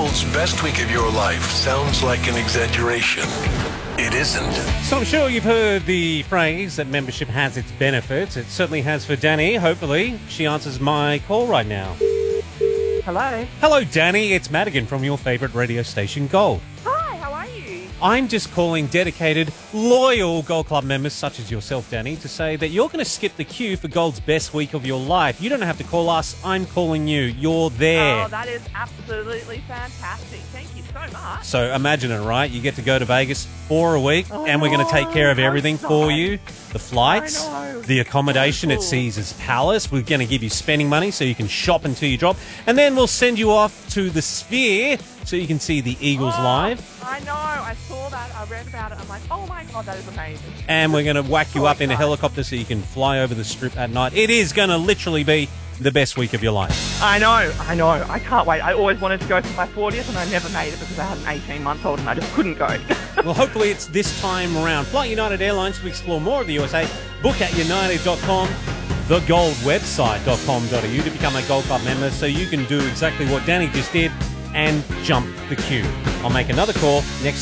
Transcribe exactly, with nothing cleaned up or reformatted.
Gold's best week of your life sounds like an exaggeration. It isn't. So I'm sure you've heard the phrase that membership has its benefits. It certainly has for Danny. Hopefully, she answers my call right now. Hello. Hello, Danny. It's Madigan from your favourite radio station, Gold. Hi, how are you? I'm just calling dedicated, loyal Gold Club members such as yourself, Danny, to say that you're going to skip the queue for Gold's best week of your life. You don't have to call us. I'm calling you. You're there. Oh, that is absolutely fantastic. Thank you so much. So imagine it, right? You get to go to Vegas for a week, I and we're going to take care of know, everything I'm for sorry. you. The flights, I know. the accommodation at Cool. Caesar's Palace. We're going to give you spending money so you can shop until you drop. And then we'll send you off to the Sphere so you can see the Eagles Oh, live. I know. I saw that. I read about it. I'm like, oh my God, that is amazing. And we're going to whack you Oh, up in a God. helicopter so you can fly over the Strip at night. It is going to literally be the best week of your life. I know. I know. I can't wait. I always wanted to go for my fortieth and I never made it because I had an eighteen month old and I just couldn't go. Well, hopefully it's this time around. Fly United Airlines to explore more of the U S A. Book at united dot com, the gold website dot com dot a u to become a Gold Club member so you can do exactly what Danny just did and jump the queue. I'll make another call next